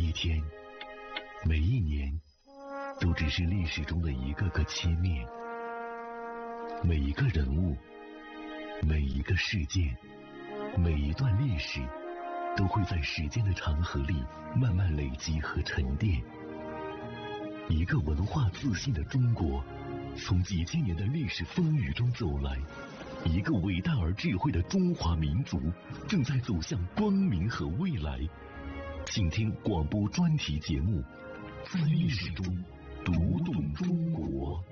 一天，每一年，都只是历史中的一个个切面。每一个人物，每一个事件，每一段历史，都会在时间的长河里慢慢累积和沉淀。一个文化自信的中国，从几千年的历史风雨中走来。一个伟大而智慧的中华民族，正在走向光明和未来。请听广播专题节目《在历史中读懂中国》。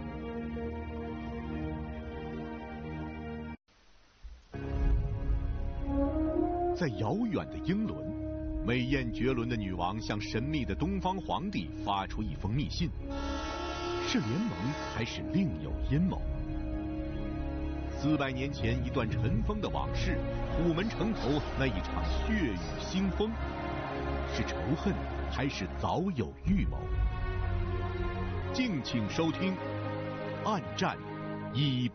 在遥远的英伦，美艳绝伦的女王向神秘的东方皇帝发出一封密信，是联盟还是另有阴谋？400年前一段尘封的往事，虎门城头那一场血雨腥风，是仇恨还是早有预谋？敬请收听《暗战1840》。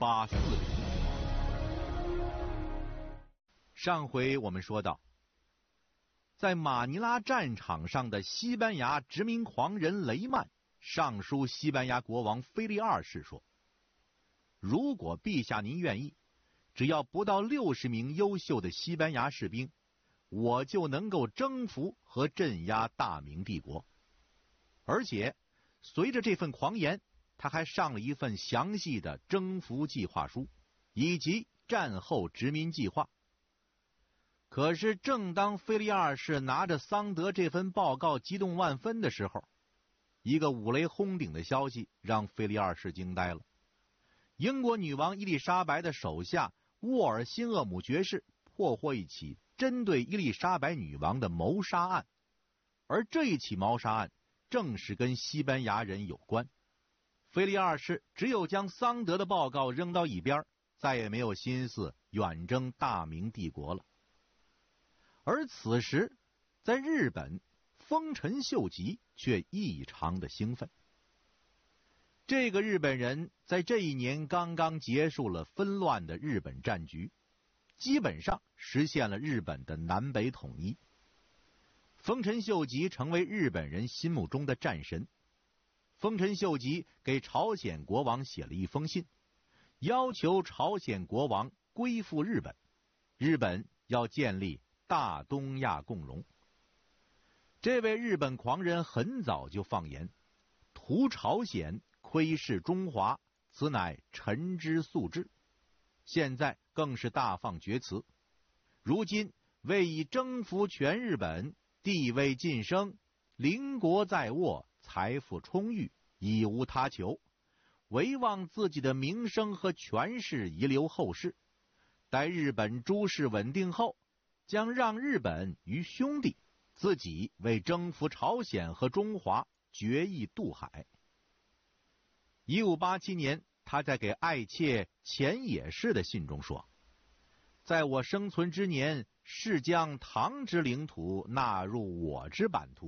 上回我们说到，在马尼拉战场上的西班牙殖民狂人雷曼上书西班牙国王腓力二世说，如果陛下您愿意，只要不到60名优秀的西班牙士兵，我就能够征服和镇压大明帝国。而且随着这份狂言，他还上了一份详细的征服计划书以及战后殖民计划。可是正当腓力二世拿着桑德这份报告激动万分的时候，一个五雷轰顶的消息让腓力二世惊呆了。英国女王伊丽莎白的手下沃尔辛厄姆爵士破获一起针对伊丽莎白女王的谋杀案，而这一起谋杀案正是跟西班牙人有关。腓力二世只有将桑德的报告扔到一边，再也没有心思远征大明帝国了。而此时在日本，丰臣秀吉却异常的兴奋。这个日本人在这一年刚刚结束了纷乱的日本战局，基本上实现了日本的南北统一。丰臣秀吉成为日本人心目中的战神。丰臣秀吉给朝鲜国王写了一封信，要求朝鲜国王归附日本，日本要建立大东亚共荣。这位日本狂人很早就放言，屠朝鲜，窥视中华，此乃臣之素志。现在更是大放厥词，如今为以征服全日本，地位晋升，邻国在握，财富充裕，已无他求，唯望自己的名声和权势遗留后世。待日本诸事稳定后，将让日本于兄弟，自己为征服朝鲜和中华决意渡海。1587年，他在给爱妾前野氏的信中说，在我生存之年，是将唐之领土纳入我之版图，